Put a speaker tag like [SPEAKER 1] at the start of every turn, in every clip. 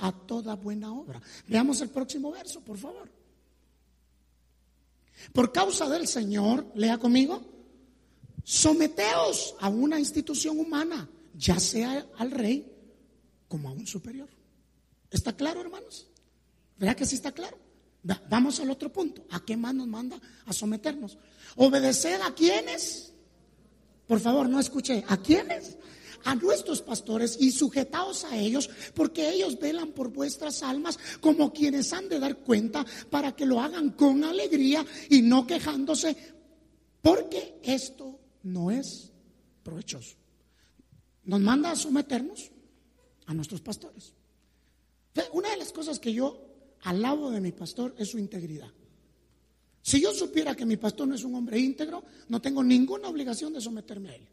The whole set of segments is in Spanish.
[SPEAKER 1] a toda buena obra. Veamos el próximo verso, por favor. Por causa del Señor, lea conmigo, someteos a una institución humana, ya sea al rey como a un superior. ¿Está claro, hermanos? ¿Verdad que sí está claro? Vamos al otro punto. ¿A qué más nos manda a someternos? ¿Obedecer a quiénes? Por favor, no escuché. ¿A quiénes? A nuestros pastores, y sujetaos a ellos, porque ellos velan por vuestras almas como quienes han de dar cuenta, para que lo hagan con alegría y no quejándose, porque esto no es provechoso. Nos manda a someternos a nuestros pastores. Una de las cosas que yo alabo de mi pastor es su integridad. Si yo supiera que mi pastor no es un hombre íntegro, no tengo ninguna obligación de someterme a él.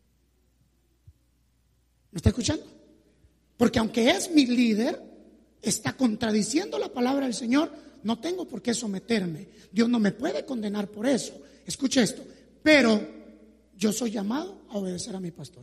[SPEAKER 1] ¿Me está escuchando? Porque aunque es mi líder, está contradiciendo la palabra del Señor, no tengo por qué someterme. Dios no me puede condenar por eso. Escuche esto, pero yo soy llamado a obedecer a mi pastor.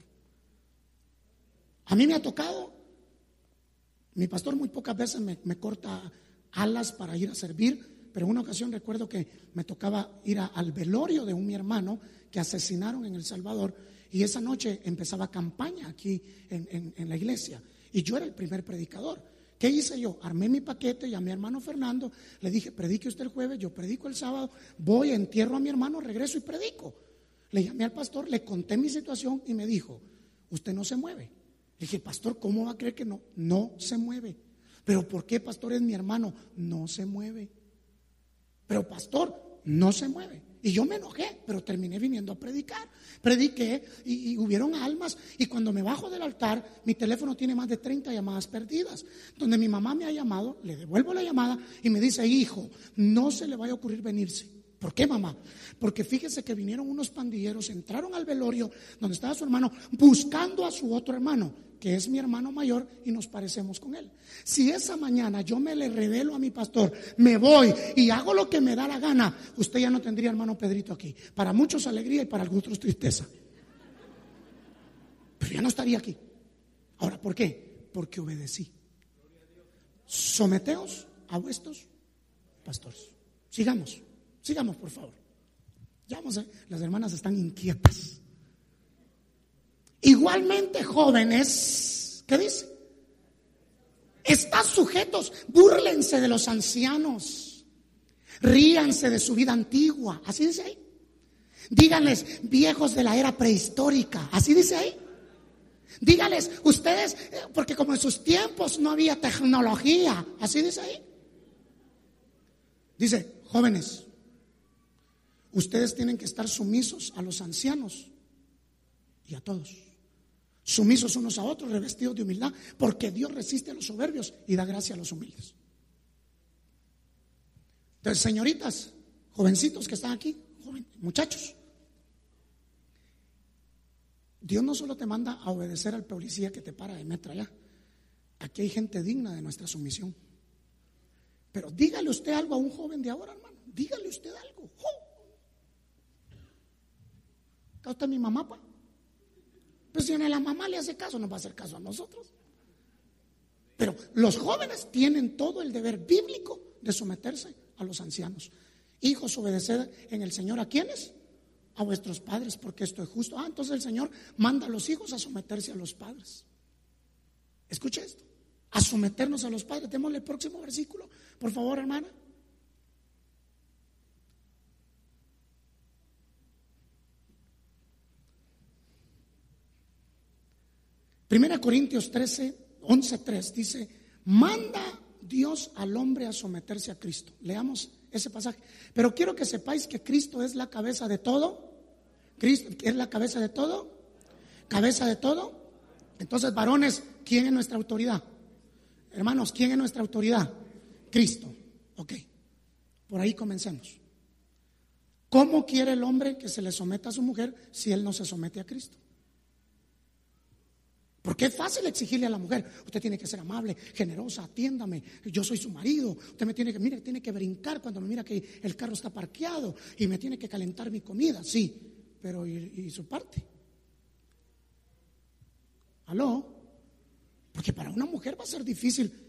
[SPEAKER 1] A mí me ha tocado, mi pastor muy pocas veces me corta alas para ir a servir, pero en una ocasión recuerdo que me tocaba ir al velorio de mi hermano que asesinaron en El Salvador, y esa noche empezaba campaña aquí en la iglesia, y yo era el primer predicador. ¿Qué hice yo? Armé mi paquete, llamé a mi hermano Fernando, le dije, predique usted el jueves, yo predico el sábado, voy, entierro a mi hermano, regreso y predico. Le llamé al pastor, le conté mi situación y me dijo, usted no se mueve. Le dije, pastor, ¿cómo va a creer que no? No se mueve. ¿Pero por qué, pastor? Es mi hermano. No se mueve. Pero, pastor, no se mueve. Y yo me enojé, pero terminé viniendo a predicar. Prediqué y hubieron almas. Y cuando me bajo del altar, mi teléfono tiene más de 30 llamadas perdidas. Donde mi mamá me ha llamado, le devuelvo la llamada y me dice, hijo, no se le vaya a ocurrir venirse. ¿Por qué, mamá? Porque fíjese que vinieron unos pandilleros, entraron al velorio donde estaba su hermano, buscando a su otro hermano, que es mi hermano mayor, y nos parecemos con él. Si esa mañana yo me le revelo a mi pastor, me voy y hago lo que me da la gana, usted ya no tendría hermano Pedrito aquí. Para muchos alegría y para algunos tristeza. Pero ya no estaría aquí. Ahora, ¿por qué? Porque obedecí. Someteos a vuestros pastores. Sigamos, por favor. Ya vamos a, las hermanas están inquietas. Igualmente, jóvenes, ¿qué dice? Están sujetos, búrlense de los ancianos, ríanse de su vida antigua, así dice ahí. Díganles, viejos de la era prehistórica, así dice ahí. Díganles, ustedes, porque como en sus tiempos no había tecnología, así dice ahí. Dice, jóvenes, ustedes tienen que estar sumisos a los ancianos y a todos. Sumisos unos a otros, revestidos de humildad, porque Dios resiste a los soberbios y da gracia a los humildes. Entonces, señoritas, jovencitos que están aquí, muchachos, Dios no solo te manda a obedecer al policía que te para de metro allá. Aquí hay gente digna de nuestra sumisión. Pero dígale usted algo a un joven de ahora, hermano. Dígale usted algo. ¿Está usted mi mamá, pa? Pues si a la mamá le hace caso, no va a hacer caso a nosotros. Pero los jóvenes tienen todo el deber bíblico de someterse a los ancianos. Hijos, obedeced en el Señor. ¿A quiénes? A vuestros padres, porque esto es justo. Entonces el Señor manda a los hijos a someterse a los padres. Escuche esto, a someternos a los padres. Démosle el próximo versículo, por favor, hermana. Primera Corintios 11:3 dice, manda Dios al hombre a someterse a Cristo. Leamos ese pasaje. Pero quiero que sepáis que Cristo es la cabeza de todo. Cristo es la cabeza de todo. Cabeza de todo. Entonces, varones, ¿quién es nuestra autoridad? Hermanos, ¿quién es nuestra autoridad? Cristo. Ok, por ahí comencemos. ¿Cómo quiere el hombre que se le someta a su mujer si él no se somete a Cristo? Porque es fácil exigirle a la mujer, usted tiene que ser amable, generosa, atiéndame, yo soy su marido, usted me tiene que, mire, tiene que brincar cuando me mira que el carro está parqueado y me tiene que calentar mi comida, sí, pero ¿y su parte? ¿Aló? Porque para una mujer va a ser difícil